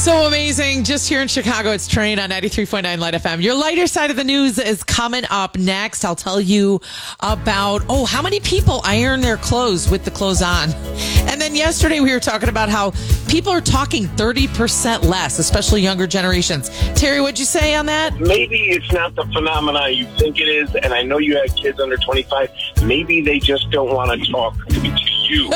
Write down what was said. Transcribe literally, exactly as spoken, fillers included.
So amazing. Just here in Chicago, it's Train on ninety-three point nine Light F M. Your lighter side of the news is coming up next. I'll tell you about, oh, how many people iron their clothes with the clothes on. And then yesterday we were talking about how people are talking thirty percent less, especially younger generations. Terry, what'd you say on that? Maybe it's not the phenomenon you think it is, and I know you have kids under twenty-five. Maybe they just don't want to talk to you.